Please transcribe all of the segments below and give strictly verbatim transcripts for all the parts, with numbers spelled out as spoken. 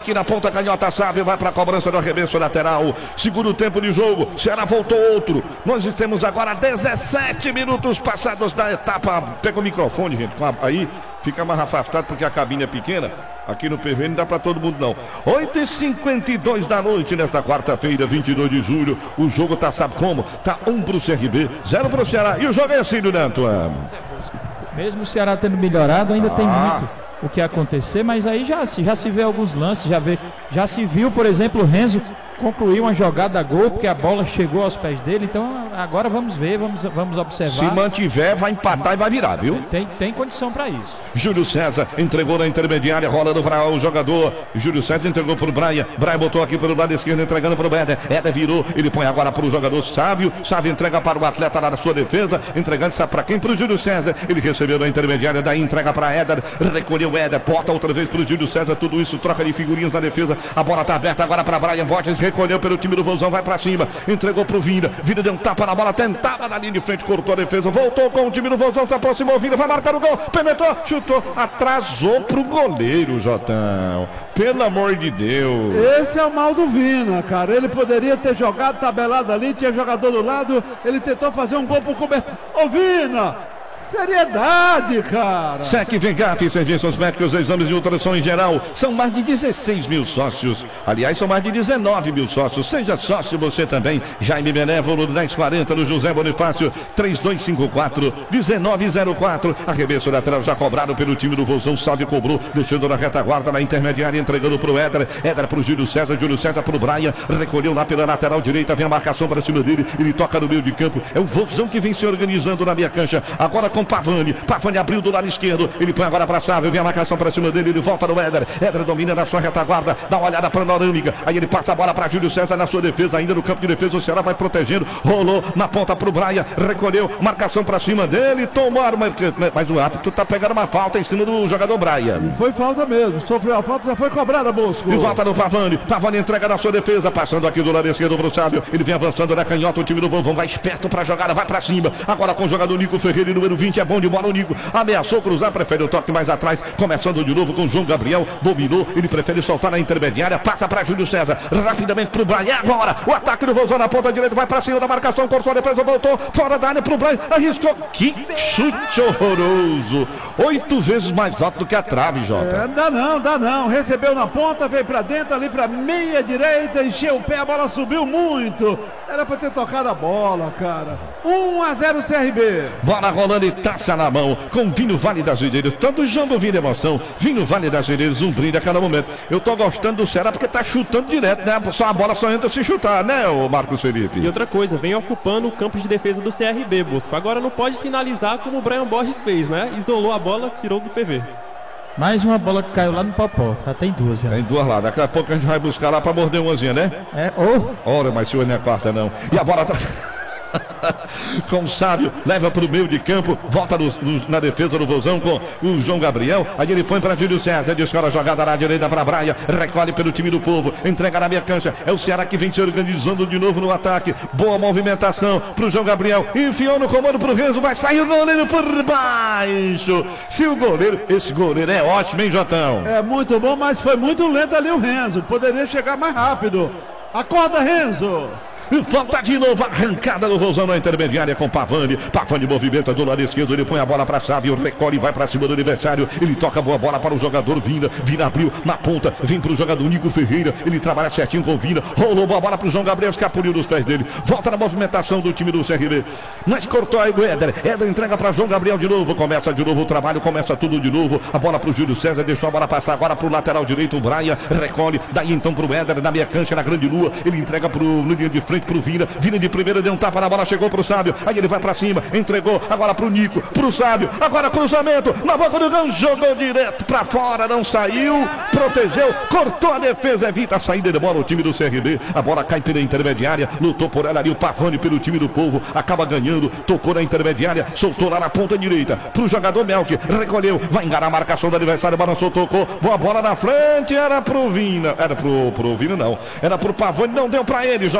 aqui na ponta canhota, sabe, vai para a cobrança do arremesso lateral. Segundo tempo de jogo, Ceará voltou outro. Nós temos agora dezessete minutos passados da etapa. Pega o microfone, gente, aí fica mais afastado porque a cabine é pequena. Aqui no P V não dá pra todo mundo não. oito e cinquenta e dois da noite nesta quarta-feira, vinte e dois de julho. O jogo tá, sabe como? Tá um pro C R B, zero pro Ceará. E o jogo é assim, Neto. Mesmo o Ceará tendo melhorado, ainda ah. tem muito o que acontecer, mas aí já, já se vê alguns lances, já, vê, já se viu, por exemplo, o Renzo concluiu uma jogada a gol, porque a bola chegou aos pés dele. Então agora vamos ver, vamos, vamos observar. Se mantiver, vai empatar e vai virar, viu? Tem, tem condição para isso. Júlio César entregou na intermediária, rolando para o jogador. Júlio César entregou para o Brian. Brian botou aqui pelo lado esquerdo, entregando para o Éder. Éder virou, ele põe agora para o jogador Sávio. Sávio entrega para o atleta lá na sua defesa, entregando, sabe para quem? Para o Júlio César. Ele recebeu na intermediária, daí entrega para Éder, recolheu o Éder, bota outra vez para o Júlio César. Tudo isso, troca de figurinhas na defesa. A bola está aberta agora para Brian Borges, recolheu pelo time do Vozão, vai pra cima, entregou pro Vina, Vina deu um tapa na bola, tentava na linha de frente, cortou a defesa, voltou com o time do Vozão, se aproximou, Vina vai marcar o gol, penetrou, chutou, atrasou pro goleiro, Jotão, pelo amor de Deus. Esse é o mal do Vina, cara, ele poderia ter jogado tabelado ali, tinha jogador do lado, ele tentou fazer um gol pro cobertor. Ô Vina, seriedade, cara. S E C Vengaf, serviços médicos, exames de ultrassom em geral. São mais de dezesseis mil sócios. Aliás, são mais de dezenove mil sócios. Seja sócio você também. Jaime Benévolo, dez quarenta no José Bonifácio, três dois cinco quatro, um nove zero quatro. Arremesso lateral já cobrado pelo time do Vozão. Salve cobrou, deixando na retaguarda, na intermediária, entregando pro Éder. Éder pro Júlio César, Júlio César pro Brian. Recolheu lá pela lateral direita, vem a marcação para cima dele. Ele toca no meio de campo. É o Vozão que vem se organizando na minha cancha. Agora com Pavani, Pavani abriu do lado esquerdo, ele põe agora para Sávio, vem a marcação para cima dele, ele volta no Éder, Éder domina na sua retaguarda, dá uma olhada panorâmica, aí ele passa a bola para Júlio César na sua defesa, ainda no campo de defesa, o Ceará vai protegendo, rolou na ponta pro Brian, recolheu, marcação para cima dele, tomou a arma, mas o árbitro tá pegando uma falta em cima do jogador Brian. Foi falta mesmo, sofreu a falta, já foi cobrada, Bosco. E volta no Pavani, Pavani entrega na sua defesa, passando aqui do lado esquerdo pro Sávio, ele vem avançando na canhota, o time do Vovão vai esperto pra jogada, vai pra cima, agora com o jogador Nico Ferreira, número vinte, é bom de bola o Nico, ameaçou cruzar, prefere o toque mais atrás, começando de novo com o João Gabriel, dominou, ele prefere soltar na intermediária, passa para Júlio César, rapidamente pro Brian, agora o ataque do Vozão na ponta direita, vai para cima da marcação, cortou a defesa, voltou, fora da área pro Brian, arriscou, que chute horroroso, oito vezes mais alto do que a trave, Jota. É, dá não, dá não, recebeu na ponta, veio para dentro, ali para meia direita, encheu o pé, a bola subiu muito, era para ter tocado a bola, cara. um a zero C R B. Bola rolando e taça na mão, com Vinho Vale das Videiras, tanto Jambo Vinho Emoção, Vinho Vale das Videiras, um brinde a cada momento. Eu tô gostando do Ceará porque tá chutando direto, né? Só a bola só entra se chutar, né, o Marcos Felipe? E outra coisa, vem ocupando o campo de defesa do C R B, Bosco. Agora não pode finalizar como o Brian Borges fez, né? Isolou a bola, tirou do P V. Mais uma bola que caiu lá no Popó, já tem duas já. Tem duas lá, daqui a pouco a gente vai buscar lá pra morder umazinha, né? É, ou... Oh. Ora, mas se hoje não é quarta não. E a bola tá... com o Sábio, leva para o meio de campo, volta no, no, na defesa do Vozão com o João Gabriel, aí ele põe para Júlio César, descola a jogada na direita para Braia, recolhe pelo time do povo, entrega na minha cancha, é o Ceará que vem se organizando de novo no ataque, boa movimentação para o João Gabriel, enfiou no comando para o Renzo, vai sair o goleiro por baixo, se o goleiro, esse goleiro é ótimo, hein, Jotão? É muito bom, mas foi muito lento ali o Renzo, poderia chegar mais rápido, acorda Renzo! Volta de novo, arrancada do Vozão na intermediária com Pavani. Pavani movimenta do lado esquerdo, ele põe a bola para Sávio, recolhe e vai para cima do adversário. Ele toca a boa bola para o jogador Vina. Vina abriu na ponta, vem para o jogador Nico Ferreira. Ele trabalha certinho com o Vina. Rolou boa bola para o João Gabriel, escapuliu dos pés dele. Volta na movimentação do time do C R B. Mas cortou aí o Éder. Éder entrega para João Gabriel de novo. Começa de novo o trabalho, começa tudo de novo. A bola para o Júlio César, deixou a bola passar agora para o lateral direito. O Brian recolhe, daí então para o Éder, na meia cancha, na grande lua. Ele entrega para o no linha de frente para o Vina. Vina de primeira, deu um tapa na bola, chegou pro Sábio, aí ele vai pra cima, entregou, agora pro Nico, pro Sábio, agora cruzamento, na boca do gol, jogou direto pra fora, não saiu, protegeu, cortou a defesa, evita a saída de bola o time do C R B, a bola cai pela intermediária, lutou por ela ali o Pavani pelo time do povo, acaba ganhando, tocou na intermediária, soltou lá na ponta direita, pro jogador Melk, recolheu, vai enganar a marcação do adversário, balançou, tocou, boa bola na frente, era pro Vina, era pro, pro Vina não, era pro Pavani, não deu pra ele, J. Egito.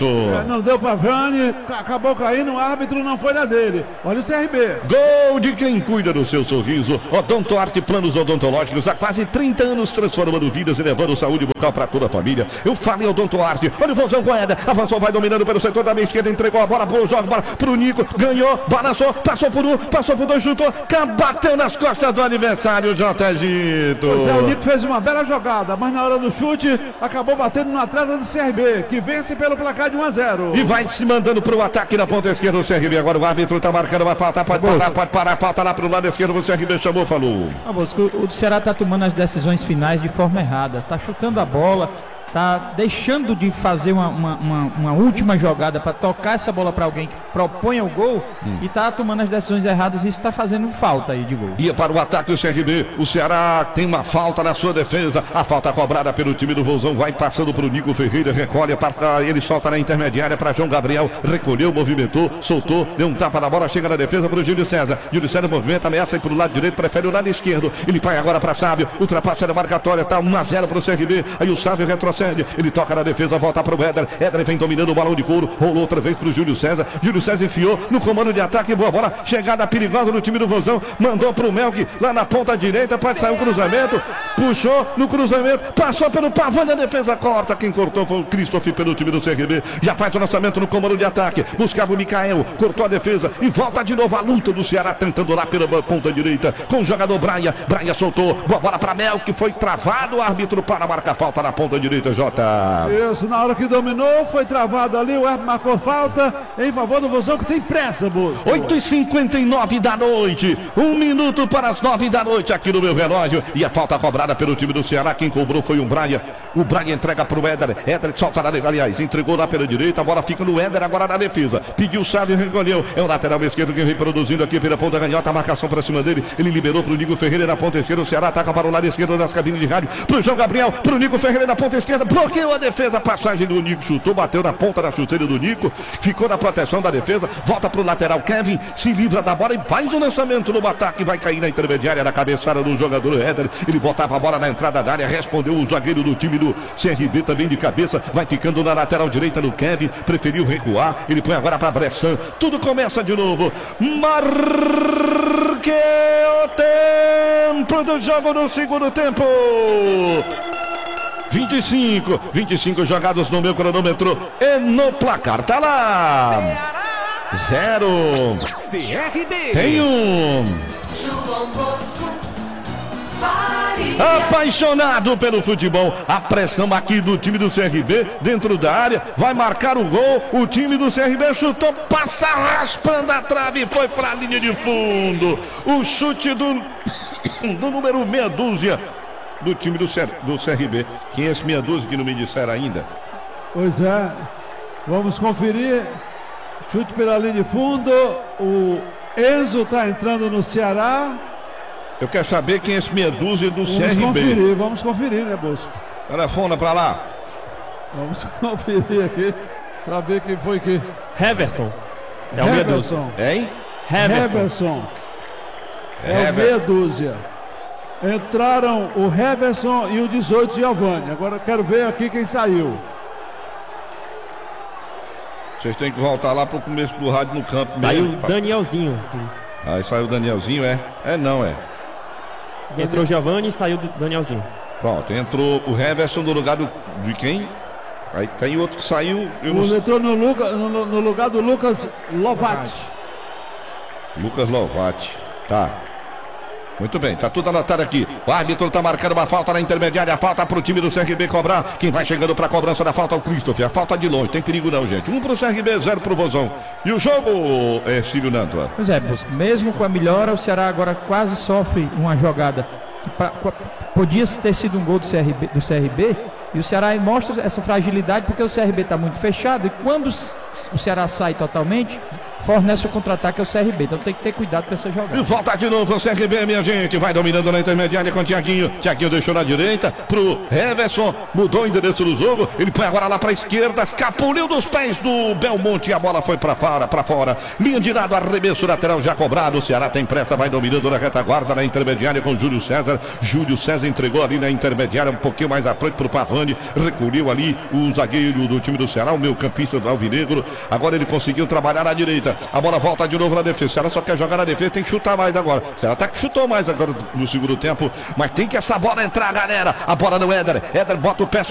árbitro. É, não deu pra Vani, acabou caindo, o árbitro não foi na dele. Olha o C R B. Gol de quem cuida do seu sorriso. Odontoarte Planos Odontológicos. Há quase trinta anos transformando vidas e levando saúde bucal para toda a família. Eu falei Odontoarte. Olha o Vozão com Éder. Avançou, vai dominando pelo setor da meia esquerda. Entregou a bola pro jogo, bola pro Nico. Ganhou, balançou, passou por um, passou por dois, chutou. Bateu nas costas do adversário, J. Gito. Pois é, o Nico fez uma bela jogada, mas na hora do chute acabou batendo no atleta do C R B, que vence pelo placar de um a zero. E vai se mandando pro ataque na ponta esquerda do C R B. Agora o árbitro tá marcando uma falta. Pode parar, pode parar. Falta lá pro lado esquerdo. O C R B chamou, falou. Ah, Bosco, o Ceará tá tomando as decisões finais de forma errada. Tá chutando a bola, tá deixando de fazer uma, uma, uma, uma última jogada para tocar essa bola para alguém que proponha o gol hum. e tá tomando as decisões erradas e isso tá fazendo falta aí de gol. Ia para o ataque do C R B. O Ceará tem uma falta na sua defesa. A falta cobrada pelo time do Vozão. Vai passando pro Nico Ferreira. Recolhe, passa, ele solta na intermediária para João Gabriel. Recolheu, movimentou, soltou, deu um tapa na bola. Chega na defesa pro Júlio César. Júlio César movimenta, ameaça ir pro lado direito, prefere o lado esquerdo. Ele vai agora para Sábio. Ultrapassa a marcatória. Tá um a zero pro C R B. Aí o Sábio retrocede. Ele toca na defesa, volta pro Éder. Éder vem dominando o balão de couro. Rolou outra vez pro Júlio César. Júlio César enfiou no comando de ataque. Boa bola. Chegada perigosa no time do Vozão. Mandou pro Melk lá na ponta direita. Pode sair o cruzamento. Puxou no cruzamento. Passou pelo Pavão da defesa. Corta. Quem cortou foi o Christoph pelo time do C R B. Já faz o lançamento no comando de ataque. Buscava o Mikael. Cortou a defesa. E volta de novo a luta do Ceará. Tentando lá pela ponta direita. Com o jogador Braia. Braia soltou. Boa bola pra Melk. Foi travado. O árbitro para marcar falta na ponta direita. Jota. Isso, na hora que dominou, foi travado ali, o árbitro marcou falta em favor do Vozão, que tem pressa, Bosco. oito e cinquenta e nove da noite, um minuto para as nove da noite aqui no meu relógio, e a falta cobrada pelo time do Ceará. Quem cobrou foi o Braia. O Braia entrega para o Éder. Éder solta na defesa, aliás, entregou lá pela direita, a bola fica no Éder, agora na defesa. Pediu o Sávio, recolheu. É o lateral esquerdo que vem produzindo aqui pela ponta canhota, a marcação para cima dele. Ele liberou para o Nico Ferreira na ponta esquerda. O Ceará ataca para o lado esquerdo das cabines de rádio. Para o João Gabriel, para o Nico Ferreira na ponta esquerda. Bloqueou a defesa, passagem do Nico, chutou, bateu na ponta da chuteira do Nico, ficou na proteção da defesa, volta para o lateral Kevin, se livra da bola e faz o lançamento no ataque, vai cair na intermediária, na cabeçada do jogador Éder. Ele botava a bola na entrada da área, respondeu o zagueiro do time do C R B também de cabeça, vai ficando na lateral direita no Kevin, preferiu recuar, ele põe agora para Bressan. Tudo começa de novo. Marque o tempo do jogo no segundo tempo. vinte e cinco, vinte e cinco jogados no meu cronômetro e no placar tá lá. Zero. C R B. Tem um. João Bosco. Apaixonado pelo futebol, a pressão aqui do time do C R B dentro da área, vai marcar o gol. O time do C R B chutou, passa raspando a trave e foi para a linha de fundo. O chute do, do número meia dúzia do time do, C, do C R B. Quem é esse meia dúzia que não me disseram ainda? Pois é, vamos conferir. Chute pela linha de fundo. O Enzo está entrando no Ceará. Eu quero saber quem é esse meia dúzia do vamos C R B. Vamos conferir, vamos conferir, né, Bosco? Telefona pra lá. Vamos conferir aqui pra ver quem foi que. Heverson. É o meia dúzia. Heverson. Hein? Heverson. Heverson. É o Hever- meia dúzia. Entraram o Heverson e o dezoito Giovanni. Agora eu quero ver aqui quem saiu. Vocês têm que voltar lá pro começo do rádio no campo. Saiu mesmo. Danielzinho. Aí saiu o Danielzinho, é? É não, é. Entrou Giovanni e saiu Danielzinho. Pronto, entrou o Heverson no lugar do, de quem? Aí tem outro que saiu. Eu não O sei. entrou no, Luca, no, no lugar do Lucas Lovati. Lucas Lovati. Tá. Muito bem, tá tudo anotado aqui. O árbitro tá marcando uma falta na intermediária. A falta pro time do C R B cobrar. Quem vai chegando pra cobrança da falta é o Christoph. A falta de longe, tem perigo não, gente. Um pro C R B, zero pro Vozão. E o jogo, é Cílio Nantua. Pois é, Bosco, mesmo com a melhora, o Ceará agora quase sofre uma jogada que pra, podia ter sido um gol do C R B, do C R B, e o Ceará mostra essa fragilidade porque o C R B está muito fechado, e quando o Ceará sai totalmente, fornece o contra-ataque ao C R B. Então tem que ter cuidado com essa jogada. E volta de novo o C R B, minha gente. Vai dominando na intermediária com o Thiaguinho. Thiaguinho deixou na direita pro Everson. Mudou o endereço do jogo. Ele põe agora lá pra esquerda. Escapuliu dos pés do Belmonte. E a bola foi pra fora, pra fora. Linha de lado, arremesso lateral já cobrado. O Ceará tem pressa, vai dominando na retaguarda, na intermediária com Júlio César. Júlio César entregou ali na intermediária, um pouquinho mais à frente pro Pavani. Recolheu ali o zagueiro do time do Ceará, o meu campista do Alvinegro. Agora ele conseguiu trabalhar na direita. A bola volta de novo na defesa. O Ceará só quer jogar na defesa, tem que chutar mais agora. O Ceará até que chutou mais agora no segundo tempo, mas tem que essa bola entrar, galera. A bola no Éder. Éder bota o pé